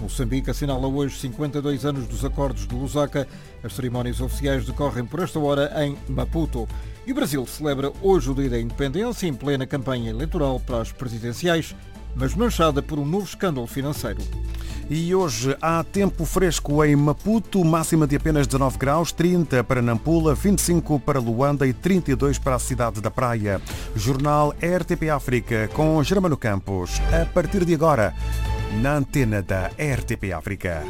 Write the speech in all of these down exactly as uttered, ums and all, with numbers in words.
Moçambique assinala hoje cinquenta e dois anos dos Acordos de Lusaka. As cerimónias oficiais decorrem por esta hora em Maputo. E o Brasil celebra hoje o Dia da Independência em plena campanha eleitoral para as presidenciais, mas manchada por um novo escândalo financeiro. E hoje há tempo fresco em Maputo, máxima de apenas dezanove graus, trinta para Nampula, vinte e cinco para Luanda e trinta e dois para a cidade da Praia. Jornal R T P África com Germano Campos. A partir de agora, na antena da R T P África.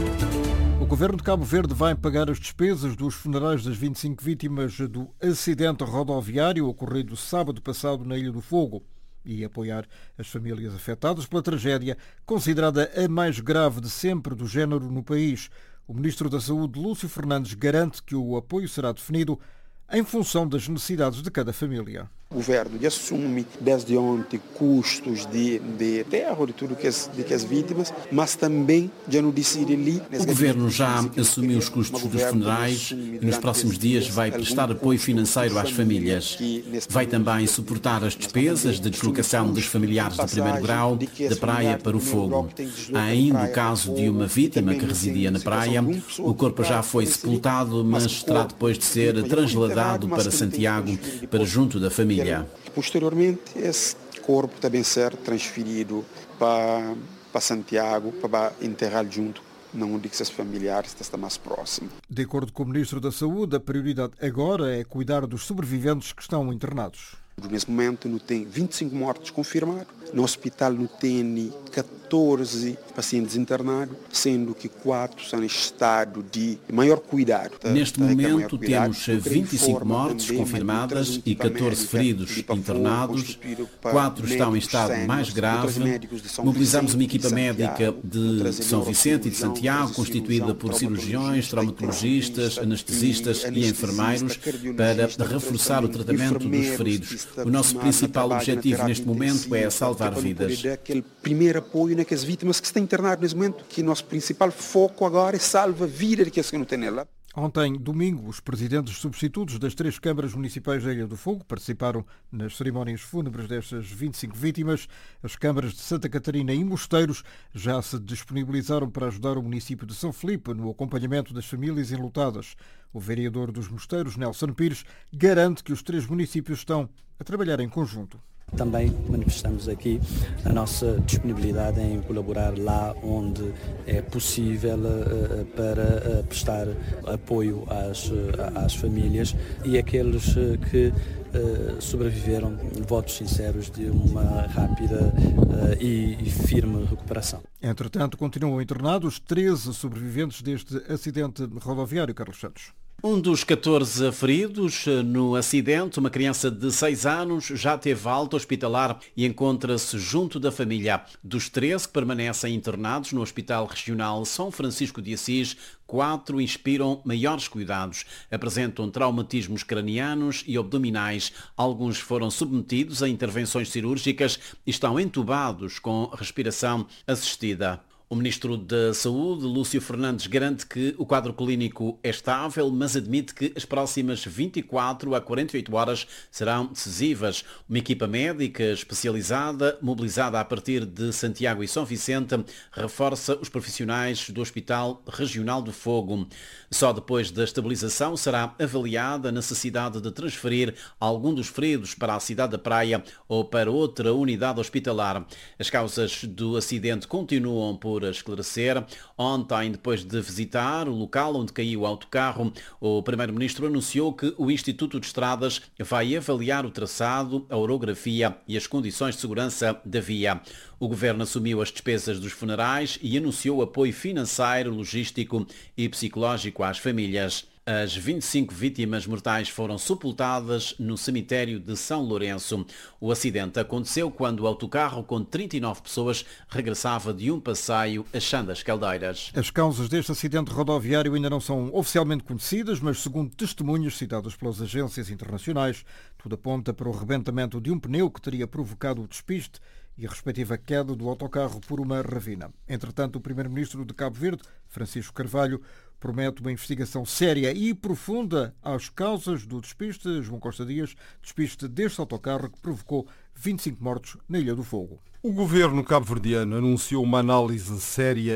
O Governo de Cabo Verde vai pagar as despesas dos funerais das vinte e cinco vítimas do acidente rodoviário ocorrido sábado passado na Ilha do Fogo e apoiar as famílias afetadas pela tragédia, considerada a mais grave de sempre do género no país. O Ministro da Saúde, Lúcio Fernandes, garante que o apoio será definido em função das necessidades de cada família. O governo já assume desde ontem custos de, de enterro de tudo que as, de que as vítimas, mas também já não decide ali. O governo já assumiu os custos dos funerais e nos próximos dias vai prestar apoio financeiro às famílias. Vai também suportar as despesas de deslocação dos familiares de primeiro grau da praia para o fogo. Há ainda o caso de uma vítima que residia na praia. O corpo já foi sepultado, mas terá depois de ser trasladado para Santiago, para junto da família. Posteriormente, esse corpo também ser transferido para, para Santiago, para enterrar junto não de que seus familiares estão mais próximos. De acordo com o Ministro da Saúde, a prioridade agora é cuidar dos sobreviventes que estão internados. Nesse momento não tem vinte e cinco mortes confirmados, no hospital não tem catorze pacientes internados, sendo que quatro são em estado de maior cuidado. Neste momento temos vinte e cinco mortes confirmadas e catorze feridos internados, quatro estão em estado mais grave. Mobilizamos uma equipa médica de São Vicente e de Santiago, constituída por cirurgiões, traumatologistas, anestesistas e enfermeiros, para reforçar o tratamento dos feridos. O nosso principal objetivo neste momento é salvar vidas. Aquele primeiro apoio naquelas vítimas que estão internadas neste momento, que nosso principal foco agora é salvar a vida daqueles que não têm nela. Ontem, domingo, os presidentes substitutos das três câmaras municipais da Ilha do Fogo participaram nas cerimónias fúnebres destas vinte e cinco vítimas. As câmaras de Santa Catarina e Mosteiros já se disponibilizaram para ajudar o município de São Filipe no acompanhamento das famílias enlutadas. O vereador dos Mosteiros, Nelson Pires, garante que os três municípios estão a trabalhar em conjunto. Também manifestamos aqui a nossa disponibilidade em colaborar lá onde é possível uh, para uh, prestar apoio às, uh, às famílias e aqueles uh, que uh, sobreviveram, votos sinceros de uma rápida uh, e, e firme recuperação. Entretanto, continuam internados treze sobreviventes deste acidente rodoviário, Carlos Santos. Um dos catorze feridos no acidente, uma criança de seis anos, já teve alta hospitalar e encontra-se junto da família. Dos treze que permanecem internados no Hospital Regional São Francisco de Assis, quatro inspiram maiores cuidados. Apresentam traumatismos cranianos e abdominais. Alguns foram submetidos a intervenções cirúrgicas e estão entubados com respiração assistida. O Ministro da Saúde, Lúcio Fernandes, garante que o quadro clínico é estável, mas admite que as próximas vinte e quatro a quarenta e oito horas serão decisivas. Uma equipa médica especializada, mobilizada a partir de Santiago e São Vicente, reforça os profissionais do Hospital Regional do Fogo. Só depois da estabilização será avaliada a necessidade de transferir algum dos feridos para a cidade da Praia ou para outra unidade hospitalar. As causas do acidente continuam por a esclarecer. Ontem, depois de visitar o local onde caiu o autocarro, o Primeiro-Ministro anunciou que o Instituto de Estradas vai avaliar o traçado, a orografia e as condições de segurança da via. O Governo assumiu as despesas dos funerais e anunciou apoio financeiro, logístico e psicológico às famílias. As vinte e cinco vítimas mortais foram sepultadas no cemitério de São Lourenço. O acidente aconteceu quando o autocarro com trinta e nove pessoas regressava de um passeio a Chã das Caldeiras. As causas deste acidente rodoviário ainda não são oficialmente conhecidas, mas segundo testemunhas citadas pelas agências internacionais, tudo aponta para o rebentamento de um pneu que teria provocado o despiste e a respectiva queda do autocarro por uma ravina. Entretanto, o Primeiro-Ministro de Cabo Verde, Francisco Carvalho, promete uma investigação séria e profunda às causas do despiste, João Costa Dias, despiste deste autocarro que provocou vinte e cinco mortos na Ilha do Fogo. O governo cabo-verdiano anunciou uma análise séria